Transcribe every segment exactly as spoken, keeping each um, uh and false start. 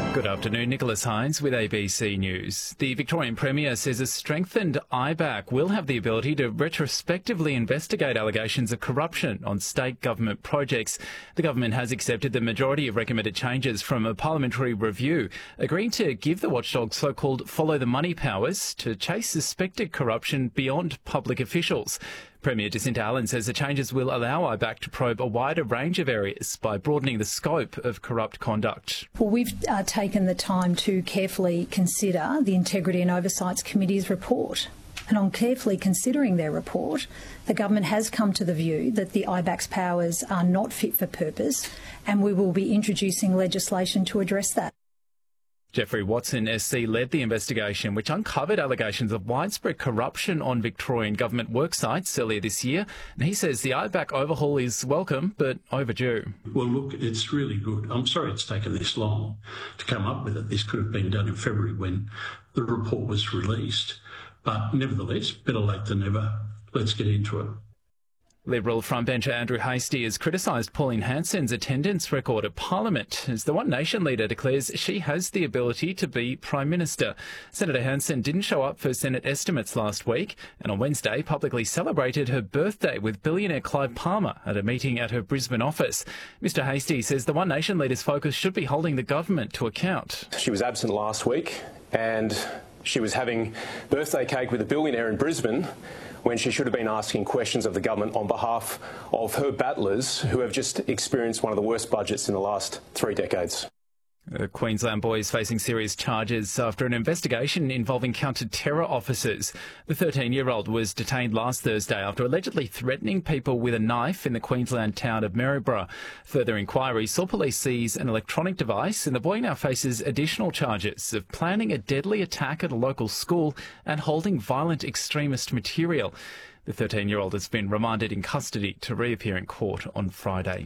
Good afternoon, Nicholas Hines with A B C News. The Victorian Premier says a strengthened I B A C will have the ability to retrospectively investigate allegations of corruption on state government projects. The government has accepted the majority of recommended changes from a parliamentary review, agreeing to give the watchdog so-called follow the money powers to chase suspected corruption beyond public officials. Premier Jacinta Allen says the changes will allow I B A C to probe a wider range of areas by broadening the scope of corrupt conduct. Well, we've uh, taken the time to carefully consider the Integrity and Oversight Committee's report. And on carefully considering their report, the government has come to the view that the I B A C's powers are not fit for purpose, and we will be introducing legislation to address that. Jeffrey Watson S C led the investigation, which uncovered allegations of widespread corruption on Victorian government worksites earlier this year. And he says the I B A C overhaul is welcome but overdue. Well, look, it's really good. I'm sorry it's taken this long to come up with it. This could have been done in February when the report was released. But nevertheless, better late than never. Let's get into it. Liberal frontbencher Andrew Hastie has criticised Pauline Hanson's attendance record at Parliament as the One Nation leader declares she has the ability to be Prime Minister. Senator Hanson didn't show up for Senate estimates last week and on Wednesday publicly celebrated her birthday with billionaire Clive Palmer at a meeting at her Brisbane office. Mister Hastie says the One Nation leader's focus should be holding the government to account. She was absent last week and she was having birthday cake with a billionaire in Brisbane when she should have been asking questions of the government on behalf of her battlers who have just experienced one of the worst budgets in the last three decades. A Queensland boy is facing serious charges after an investigation involving counter-terror officers. The thirteen-year-old was detained last Thursday after allegedly threatening people with a knife in the Queensland town of Maryborough. Further inquiries saw police seize an electronic device, and the boy now faces additional charges of planning a deadly attack at a local school and holding violent extremist material. The thirteen-year-old has been remanded in custody to reappear in court on Friday.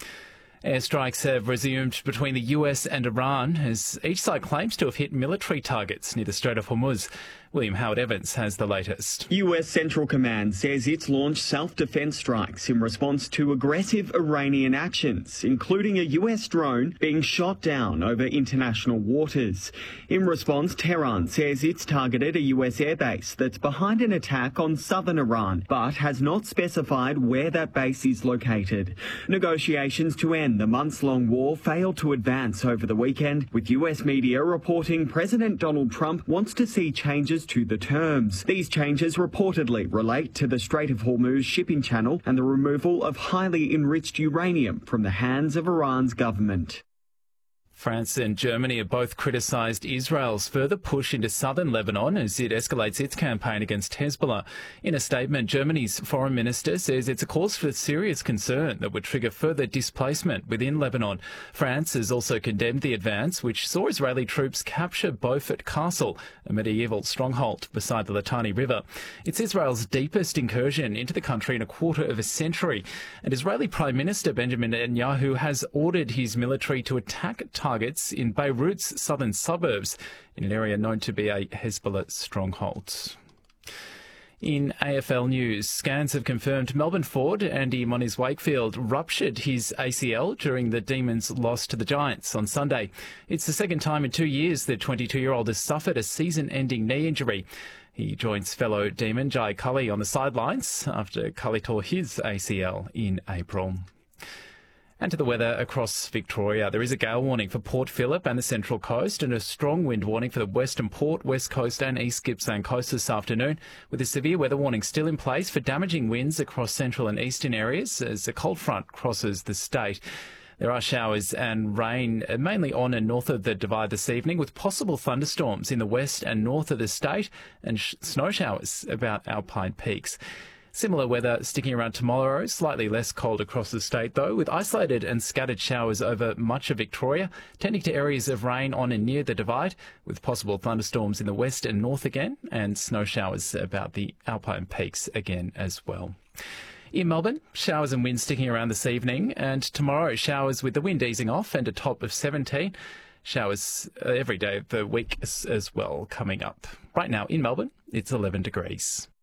Airstrikes have resumed between the U S and Iran as each side claims to have hit military targets near the Strait of Hormuz. William Howard-Evans has the latest. U S Central Command says it's launched self-defense strikes in response to aggressive Iranian actions, including a U S drone being shot down over international waters. In response, Tehran says it's targeted a U S airbase that's behind an attack on southern Iran, but has not specified where that base is located. Negotiations to end the months-long war failed to advance over the weekend, with U S media reporting President Donald Trump wants to see changes to the terms. These changes reportedly relate to the Strait of Hormuz shipping channel and the removal of highly enriched uranium from the hands of Iran's government. France and Germany have both criticised Israel's further push into southern Lebanon as it escalates its campaign against Hezbollah. In a statement, Germany's foreign minister says it's a cause for serious concern that would trigger further displacement within Lebanon. France has also condemned the advance, which saw Israeli troops capture Beaufort Castle, a medieval stronghold beside the Litani River. It's Israel's deepest incursion into the country in a quarter of a century, and Israeli Prime Minister Benjamin Netanyahu has ordered his military to attack targets targets in Beirut's southern suburbs, in an area known to be a Hezbollah stronghold. In A F L news, scans have confirmed Melbourne forward Andy Moniz-Wakefield ruptured his A C L during the Demons' loss to the Giants on Sunday. It's the second time in two years the twenty-two-year-old has suffered a season-ending knee injury. He joins fellow Demon Jai Cully on the sidelines after Cully tore his A C L in April. And to the weather across Victoria. There is a gale warning for Port Phillip and the Central Coast and a strong wind warning for the Western Port, West Coast and East Gippsland Coast this afternoon, with a severe weather warning still in place for damaging winds across central and eastern areas as a cold front crosses the state. There are showers and rain mainly on and north of the Divide this evening, with possible thunderstorms in the west and north of the state and sh- snow showers about Alpine peaks. Similar weather sticking around tomorrow, slightly less cold across the state though, with isolated and scattered showers over much of Victoria, tending to areas of rain on and near the Divide, with possible thunderstorms in the west and north again, and snow showers about the Alpine peaks again as well. In Melbourne, showers and winds sticking around this evening, and tomorrow showers with the wind easing off and a top of seventeen. Showers every day of the week as well coming up. Right now in Melbourne, it's eleven degrees.